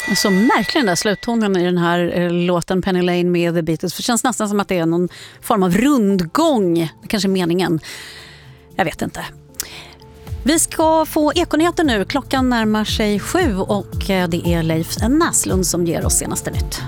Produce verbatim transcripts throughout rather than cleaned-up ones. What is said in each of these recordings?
Så märklig den där sluttonen i den här eh, låten Penny Lane med The Beatles. För det känns nästan som att det är någon form av rundgång. Det kanske är meningen. Jag vet inte. Vi ska få Ekonyheter nu. Klockan närmar sig sju och eh, det är Leif Näslund som ger oss senaste nytt.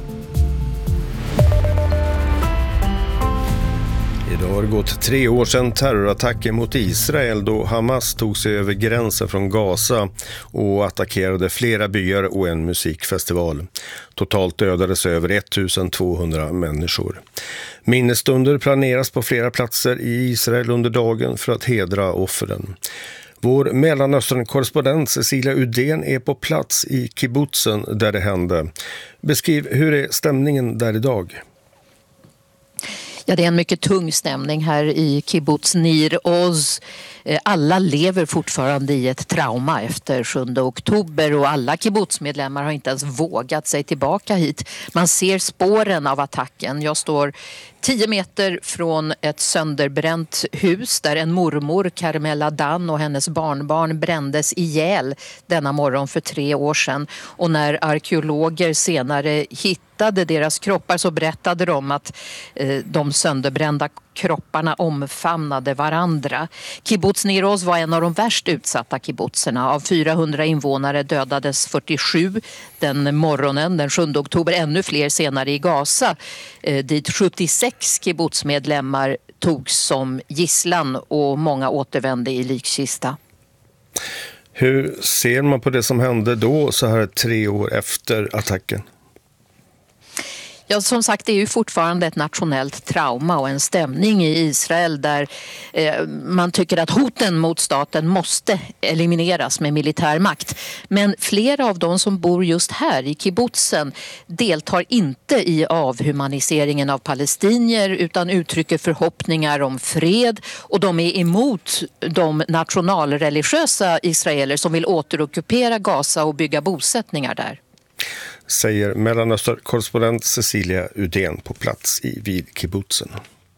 Idag har det gått tre år sedan terrorattacken mot Israel då Hamas tog sig över gränsen från Gaza och attackerade flera byar och en musikfestival. Totalt dödades över ettusentvåhundra människor. Minnesstunder planeras på flera platser i Israel under dagen för att hedra offren. Vår Mellanöstern-korrespondent Cecilia Udén är på plats i kibbutzen där det hände. Beskriv, hur är stämningen där idag? Ja, det är en mycket tung stämning här i kibbutz Nir Oz. Alla lever fortfarande i ett trauma efter sjunde oktober och alla kibbutzmedlemmar har inte ens vågat sig tillbaka hit. Man ser spåren av attacken. Jag står tio meter från ett sönderbränt hus där en mormor, Carmela Dan, och hennes barnbarn brändes ihjäl denna morgon för tre år sedan. Och när arkeologer senare hittade deras kroppar så berättade de att eh, de sönderbrända kropparna omfamnade varandra. Kibbutz Nir Oz var en av de värst utsatta kibbutzerna. Av fyrahundra invånare dödades fyrtiosju den morgonen, den sjunde oktober. Ännu fler senare i Gaza, eh, dit sjuttiosex kibbutzmedlemmar togs som gisslan och många återvände i likkista. Hur ser man på det som hände då så här tre år efter attacken? Ja, som sagt, det är ju fortfarande ett nationellt trauma och en stämning i Israel där eh, man tycker att hoten mot staten måste elimineras med militär makt. Men flera av de som bor just här i kibbutzen deltar inte i avhumaniseringen av palestinier utan uttrycker förhoppningar om fred, och de är emot de nationalreligiösa israeler som vill återockupera Gaza och bygga bosättningar där. Säger Mellanöstern-korrespondent Cecilia Udén på plats i vid kibbutzen.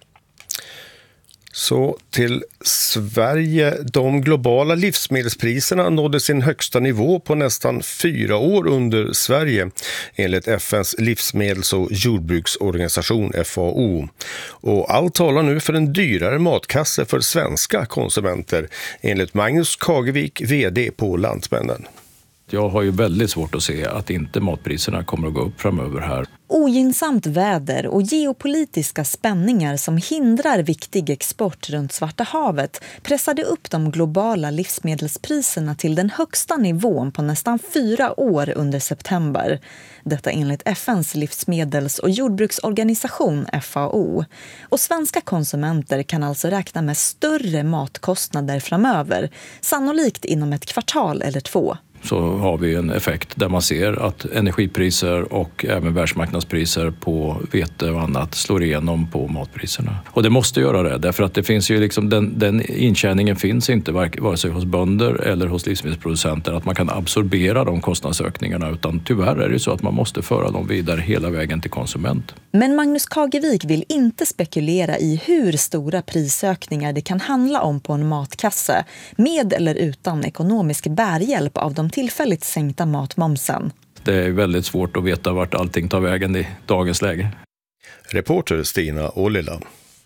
Så till Sverige. De globala livsmedelspriserna nådde sin högsta nivå på nästan fyra år under Sverige enligt F N:s livsmedels- och jordbruksorganisation F A O. Och allt talar nu för en dyrare matkasse för svenska konsumenter enligt Magnus Kagevik, vd på Lantmännen. Jag har ju väldigt svårt att se att inte matpriserna kommer att gå upp framöver här. Ogynnsamt väder och geopolitiska spänningar som hindrar viktig export runt Svarta havet pressade upp de globala livsmedelspriserna till den högsta nivån på nästan fyra år under september. Detta enligt F N:s livsmedels- och jordbruksorganisation F A O. Och svenska konsumenter kan alltså räkna med större matkostnader framöver, sannolikt inom ett kvartal eller två. Så har vi en effekt där man ser att energipriser och även världsmarknadspriser på vete och annat slår igenom på matpriserna. Och det måste göra det, därför att det finns ju liksom den, den intjäningen finns inte vare sig hos bönder eller hos livsmedelsproducenter att man kan absorbera de kostnadsökningarna, utan tyvärr är det så att man måste föra dem vidare hela vägen till konsument. Men Magnus Kagevik vill inte spekulera i hur stora prisökningar det kan handla om på en matkasse, med eller utan ekonomisk bärhjälp av de tillfälligt sänkta matmomsen. Det är väldigt svårt att veta vart allting tar vägen i dagens läge. Reporter Stina Ålila.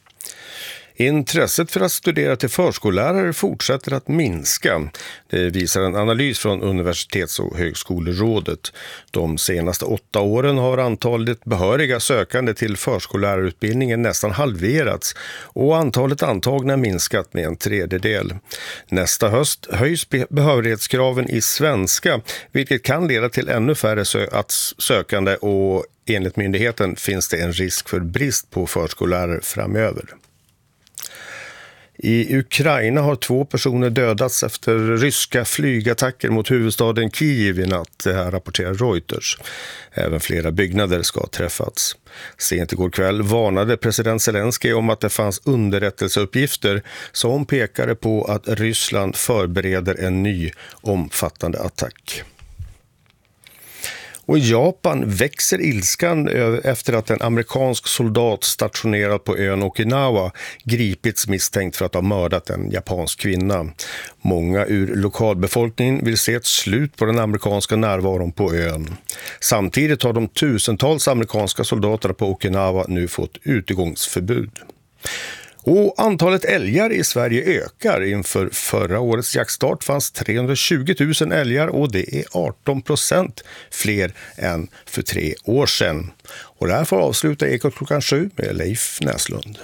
Intresset för att studera till förskollärare fortsätter att minska. Det visar en analys från Universitets- och högskolerådet. De senaste åtta åren har antalet behöriga sökande till förskollärarutbildningen nästan halverats och antalet antagna minskat med en tredjedel. Nästa höst höjs behörighetskraven i svenska, vilket kan leda till ännu färre sö- sökande, och enligt myndigheten finns det en risk för brist på förskollärare framöver. I Ukraina har två personer dödats efter ryska flygattacker mot huvudstaden Kiev i natt, det här rapporterar Reuters. Även flera byggnader ska ha träffats. Sent igår kväll varnade president Zelensky om att det fanns underrättelseuppgifter som pekade på att Ryssland förbereder en ny omfattande attack. Och i Japan växer ilskan efter att en amerikansk soldat stationerad på ön Okinawa gripits misstänkt för att ha mördat en japansk kvinna. Många ur lokalbefolkningen vill se ett slut på den amerikanska närvaron på ön. Samtidigt har de tusentals amerikanska soldaterna på Okinawa nu fått utegångsförbud. Och antalet älgar i Sverige ökar. Inför förra årets jaktstart fanns trehundratjugo tusen älgar och det är arton procent fler än för tre år sedan. Och det här får avsluta Ekot klockan sju med Leif Näslund.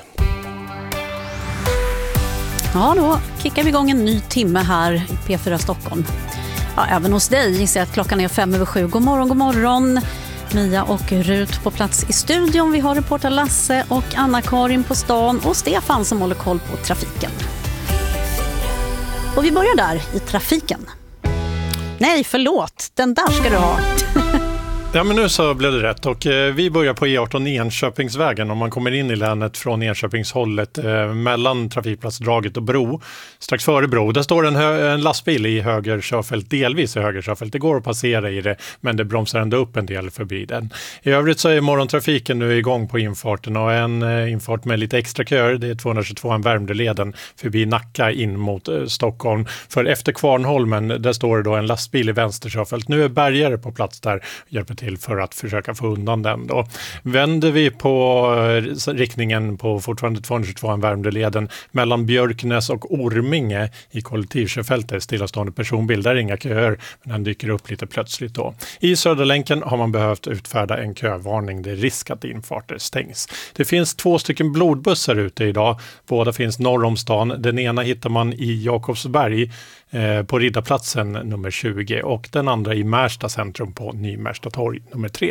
Ja, då kickar vi igång en ny timme här i P fyra Stockholm. Ja, även hos dig gissar jag att klockan är fem över sju. God morgon, god morgon. Mia och Rut på plats i studion. Vi har reporter Lasse och Anna-Karin på stan och Stefan som håller koll på trafiken. Och vi börjar där i trafiken. Nej, förlåt. Den där ska du ha. Ja, men nu så blev det rätt och eh, vi börjar på E arton Enköpingsvägen om man kommer in i länet från Enköpingshållet eh, mellan trafikplatsdraget och bro. Strax före bro, där står en, hö- en lastbil i höger körfält, delvis i höger körfält. Det går att passera i det, men det bromsar ändå upp en del förbi den. I övrigt så är morgontrafiken nu igång på infarten och en eh, infart med lite extra köer, det är tvåhundratjugotvå en Värmdöleden förbi Nacka in mot eh, Stockholm. För efter Kvarnholmen, där står det då en lastbil i vänster körfält. Nu är bärgare på plats där och hjälper till för att försöka få undan den då. Vänder vi på eh, riktningen på fortfarande tvåhundratjugotvå en Värmdöleden mellan Björknäs och Orminge i kollektivkörfältet, stillastående personbil, där är inga köer men den dyker upp lite plötsligt då. I Söderlänken har man behövt utfärda en kövarning, det är risk att infarter stängs. Det finns två stycken blodbussar ute idag, båda finns norr om stan, den ena hittar man i Jakobsberg eh, på Riddarplatsen nummer tjugo och den andra i Märsta centrum på Nymärsta torg nummer tre.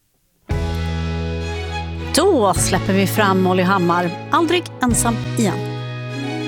Då släpper vi fram Molly Hammar. Aldrig ensam igen.